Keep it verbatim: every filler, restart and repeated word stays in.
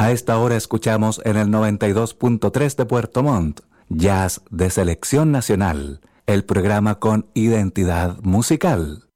A esta hora escuchamos en el noventa y dos punto tres de Puerto Montt, Jazz de Selección Nacional, el programa con identidad musical.